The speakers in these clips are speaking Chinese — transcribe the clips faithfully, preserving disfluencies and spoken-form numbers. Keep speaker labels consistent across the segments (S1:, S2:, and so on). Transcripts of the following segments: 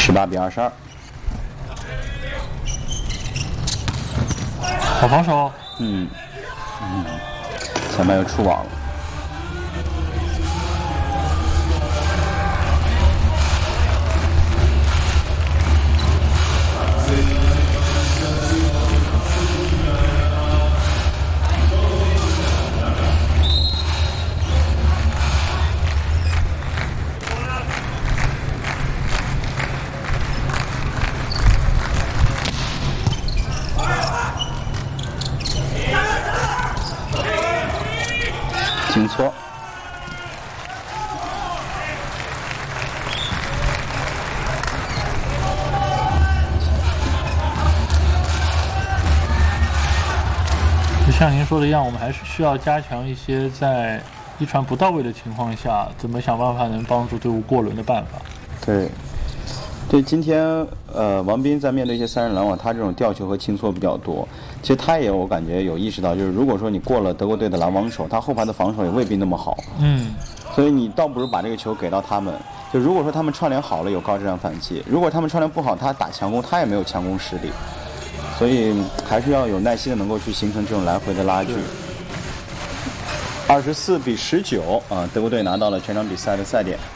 S1: 十八比二十二。
S2: 好防守。
S1: 嗯嗯，前面又出网了。进错，
S2: 就像您说的一样，我们还是需要加强一些在一传不到位的情况下，怎么想办法能帮助队伍过轮的办法。
S1: 对，对，今天呃，王斌在面对一些三人拦网，他这种吊球和清搓比较多。其实他也我感觉有意识到，就是如果说你过了德国队的拦网手，他后排的防守也未必那么好。
S2: 嗯。
S1: 所以你倒不如把这个球给到他们。就如果说他们串联好了，有高质量反击；如果他们串联不好，他打强攻，他也没有强攻实力。所以还是要有耐心的，能够去形成这种来回的拉锯。二十四比十九啊，德国队拿到了全场比赛的赛点。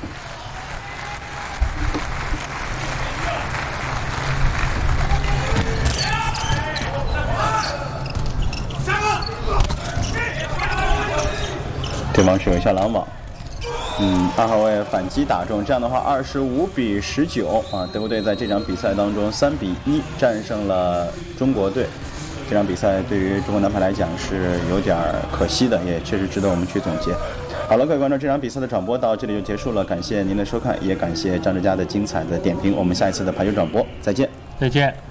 S1: 对方是有一下拦网，嗯，二号位反击打中，这样的话，二十五比十九啊，德国队在这场比赛当中三比一战胜了中国队。这场比赛对于中国男排来讲是有点可惜的，也确实值得我们去总结。好了，各位观众，这场比赛的转播到这里就结束了，感谢您的收看，也感谢张志佳的精彩的点评。我们下一次的排球转播再见，
S2: 再见。